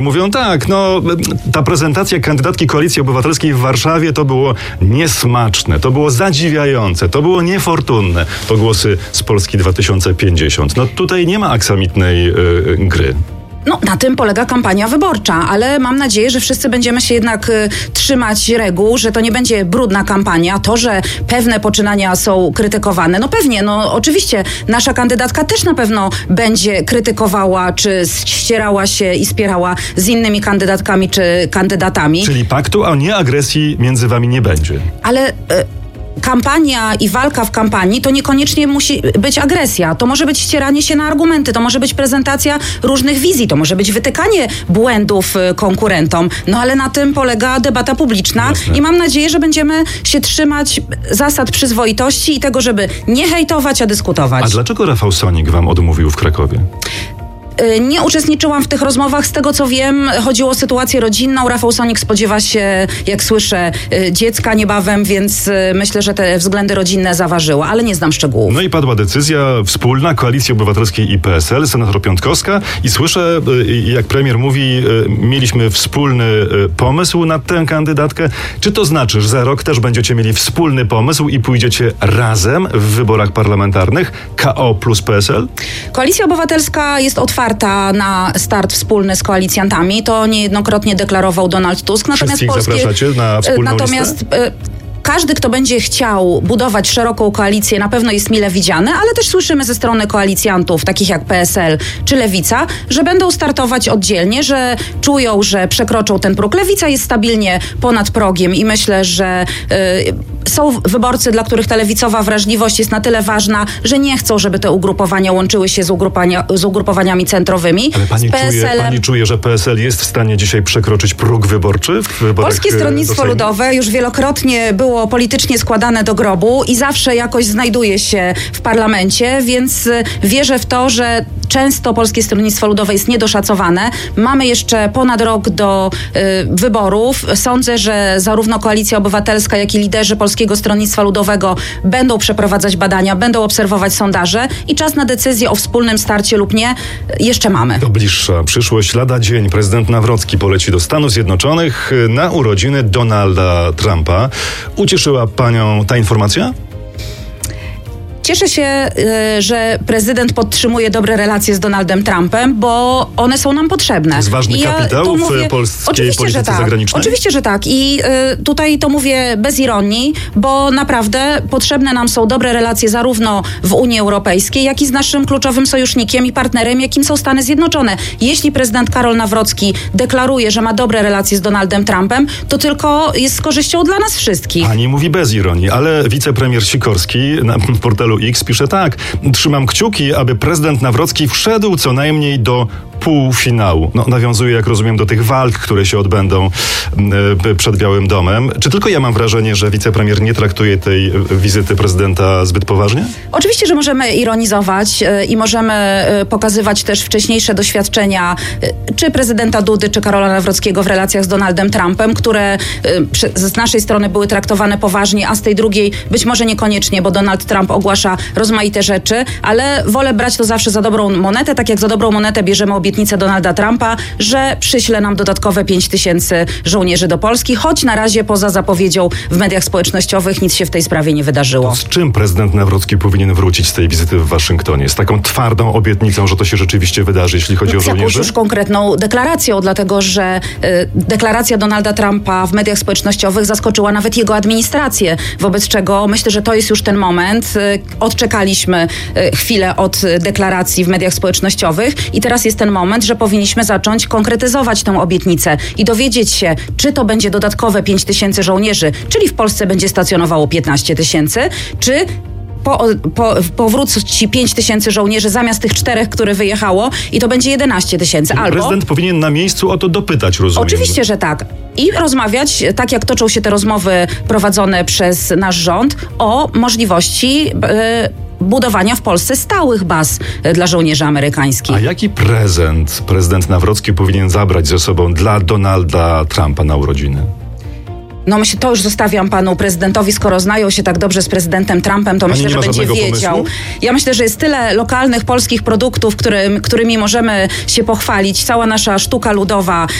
Mówią tak, ta prezentacja kandydatki Koalicji Obywatelskiej w Warszawie to było niesmaczne, to było zadziwiające, to było niefortunne. To głosy z Polski 2050. Tutaj nie ma aksamitnej gry. Na tym polega kampania wyborcza, ale mam nadzieję, że wszyscy będziemy się jednak trzymać reguł, że to nie będzie brudna kampania. To, że pewne poczynania są krytykowane, pewnie, oczywiście nasza kandydatka też na pewno będzie krytykowała, czy ścierała się i spierała z innymi kandydatkami czy kandydatami. Czyli paktu, a nie agresji między wami nie będzie. Ale kampania i walka w kampanii to niekoniecznie musi być agresja. To może być ścieranie się na argumenty, to może być prezentacja różnych wizji, to może być wytykanie błędów konkurentom. Ale na tym polega debata publiczna. Jasne. I mam nadzieję, że będziemy się trzymać zasad przyzwoitości i tego, żeby nie hejtować, a dyskutować. A dlaczego Rafał Sonik wam odmówił w Krakowie? Nie uczestniczyłam w tych rozmowach. Z tego, co wiem, chodziło o sytuację rodzinną. Rafał Sonik spodziewa się, jak słyszę, dziecka niebawem, więc myślę, że te względy rodzinne zaważyły, ale nie znam szczegółów. I padła decyzja wspólna Koalicji Obywatelskiej i PSL, senator Piątkowska, i słyszę, jak premier mówi, mieliśmy wspólny pomysł na tę kandydatkę. Czy to znaczy, że za rok też będziecie mieli wspólny pomysł i pójdziecie razem w wyborach parlamentarnych KO plus PSL? Koalicja Obywatelska jest otwarta na start wspólny z koalicjantami. To niejednokrotnie deklarował Donald Tusk. Wszyscy ich zapraszacie na wspólną listę? Każdy, kto będzie chciał budować szeroką koalicję, na pewno jest mile widziany, ale też słyszymy ze strony koalicjantów, takich jak PSL czy Lewica, że będą startować oddzielnie, że czują, że przekroczą ten próg. Lewica jest stabilnie ponad progiem i myślę, że są wyborcy, dla których ta lewicowa wrażliwość jest na tyle ważna, że nie chcą, żeby te ugrupowania łączyły się z ugrupowaniami centrowymi. Ale pani czuje, że PSL jest w stanie dzisiaj przekroczyć próg wyborczy w wyborach? Polskie Stronnictwo Ludowe już wielokrotnie było politycznie składane do grobu i zawsze jakoś znajduje się w parlamencie, więc wierzę w to, że często Polskie Stronnictwo Ludowe jest niedoszacowane. Mamy jeszcze ponad rok do wyborów. Sądzę, że zarówno Koalicja Obywatelska, jak i liderzy Polskiego Stronnictwa Ludowego będą przeprowadzać badania, będą obserwować sondaże i czas na decyzję o wspólnym starcie lub nie jeszcze mamy. To bliższa przyszłość. Lada dzień prezydent Nawrocki poleci do Stanów Zjednoczonych na urodziny Donalda Trumpa. Ucieszyła panią ta informacja? Cieszę się, że prezydent podtrzymuje dobre relacje z Donaldem Trumpem, bo one są nam potrzebne. To jest ważny kapitał w polskiej polityce zagranicznej? Oczywiście, że tak. I tutaj to mówię bez ironii, bo naprawdę potrzebne nam są dobre relacje zarówno w Unii Europejskiej, jak i z naszym kluczowym sojusznikiem i partnerem, jakim są Stany Zjednoczone. Jeśli prezydent Karol Nawrocki deklaruje, że ma dobre relacje z Donaldem Trumpem, to tylko jest z korzyścią dla nas wszystkich. Pani mówi bez ironii, ale wicepremier Sikorski na portalu X pisze tak: trzymam kciuki, aby prezydent Nawrocki wszedł co najmniej do półfinału. Nawiązuje, jak rozumiem, do tych walk, które się odbędą przed Białym Domem. Czy tylko ja mam wrażenie, że wicepremier nie traktuje tej wizyty prezydenta zbyt poważnie? Oczywiście, że możemy ironizować i możemy pokazywać też wcześniejsze doświadczenia czy prezydenta Dudy, czy Karola Nawrockiego w relacjach z Donaldem Trumpem, które z naszej strony były traktowane poważnie, a z tej drugiej być może niekoniecznie, bo Donald Trump ogłasza rozmaite rzeczy, ale wolę brać to zawsze za dobrą monetę, tak jak za dobrą monetę bierzemy obietnicę Donalda Trumpa, że przyśle nam dodatkowe 5000 żołnierzy do Polski, choć na razie poza zapowiedzią w mediach społecznościowych nic się w tej sprawie nie wydarzyło. To z czym prezydent Nawrocki powinien wrócić z tej wizyty w Waszyngtonie? Z taką twardą obietnicą, że to się rzeczywiście wydarzy, jeśli chodzi o żołnierzy? Z jakąś już konkretną deklaracją, dlatego że deklaracja Donalda Trumpa w mediach społecznościowych zaskoczyła nawet jego administrację, wobec czego myślę, że to jest już ten moment. Odczekaliśmy chwilę od deklaracji w mediach społecznościowych i teraz jest ten moment, że powinniśmy zacząć konkretyzować tę obietnicę i dowiedzieć się, czy to będzie dodatkowe 5000 żołnierzy, czyli w Polsce będzie stacjonowało 15 000, czy powróci 5000 żołnierzy zamiast tych 4, które wyjechało i to będzie 11 000. Albo prezydent powinien na miejscu o to dopytać, rozumiem. Oczywiście, że tak. I rozmawiać, tak jak toczą się te rozmowy prowadzone przez nasz rząd, o możliwości budowania w Polsce stałych baz dla żołnierzy amerykańskich. A jaki prezydent Nawrocki powinien zabrać ze sobą dla Donalda Trumpa na urodziny? No myślę, to już zostawiam panu prezydentowi, skoro znają się tak dobrze z prezydentem Trumpem, to myślę, nie że ma będzie żadnego wiedział. pomysłu? Ja myślę, że jest tyle lokalnych polskich produktów, którymi możemy się pochwalić. Cała nasza sztuka ludowa